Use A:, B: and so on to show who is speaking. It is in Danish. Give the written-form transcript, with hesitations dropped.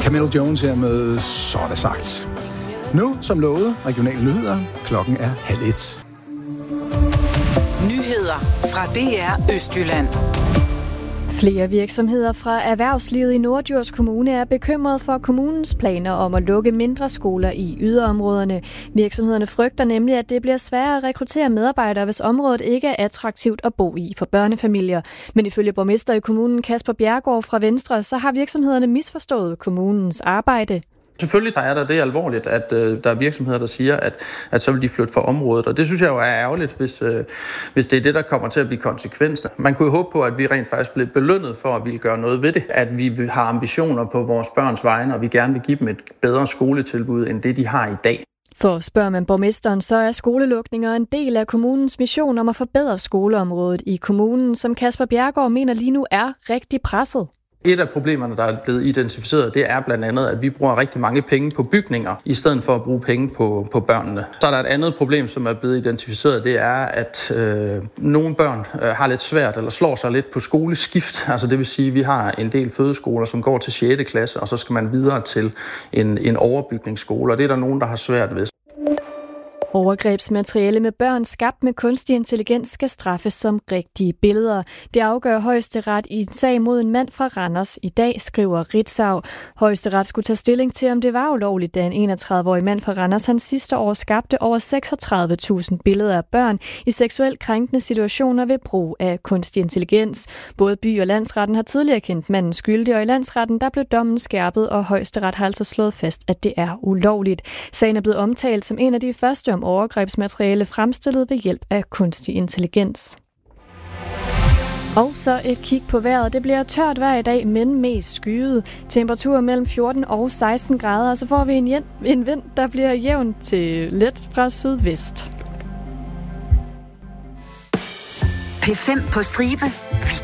A: Camille Jones her med Så er det sagt. Nu, som lovet, regionale nyheder. Klokken er 12:30.
B: Nyheder fra DR Østjylland.
C: Flere virksomheder fra erhvervslivet i Norddjurs Kommune er bekymret for kommunens planer om at lukke mindre skoler i yderområderne. Virksomhederne frygter nemlig, at det bliver sværere at rekruttere medarbejdere, hvis området ikke er attraktivt at bo i for børnefamilier. Men ifølge borgmester i kommunen Kasper Bjergård fra Venstre, så har virksomhederne misforstået kommunens arbejde.
D: Selvfølgelig er det alvorligt, at der er virksomheder, der siger, at så vil de flytte fra området. Og det synes jeg jo er ærgerligt, hvis det er det, der kommer til at blive konsekvensen. Man kunne jo håbe på, at vi rent faktisk bliver belønnet for at ville gøre noget ved det. At vi har ambitioner på vores børns vegne, og vi gerne vil give dem et bedre skoletilbud, end det de har i dag.
C: For spørger man borgmesteren, så er skolelukninger en del af kommunens mission om at forbedre skoleområdet i kommunen, som Kasper Bjergård mener lige nu er rigtig presset.
D: Et af problemerne, der er blevet identificeret, det er blandt andet, at vi bruger rigtig mange penge på bygninger, i stedet for at bruge penge på børnene. Så er der et andet problem, som er blevet identificeret, det er, at nogle børn har lidt svært eller slår sig lidt på skoleskift. Altså det vil sige, at vi har en del fødeskoler, som går til 6. klasse, og så skal man videre til en overbygningsskole, og det er der nogen, der har svært ved.
C: Overgrebsmateriale med børn skabt med kunstig intelligens skal straffes som rigtige billeder. Det afgør Højesteret i en sag mod en mand fra Randers i dag, skriver Ritzau. Højesteret skulle tage stilling til, om det var ulovligt, da en 31-årig mand fra Randers han sidste år skabte over 36.000 billeder af børn i seksuelt krænkende situationer ved brug af kunstig intelligens. Både by- og landsretten har tidligere kendt manden skyldig, og i landsretten der blev dommen skærpet, og Højesteret har altså slået fast, at det er ulovligt. Sagen er blevet omtalt som en af de første om overgrebsmateriale fremstillet ved hjælp af kunstig intelligens. Og så et kig på vejret. Det bliver tørt vejr i dag, men mest skyet. Temperaturer mellem 14 og 16 grader, og så får vi en vind, der bliver jævn til let fra sydvest.
B: P5 på stribe.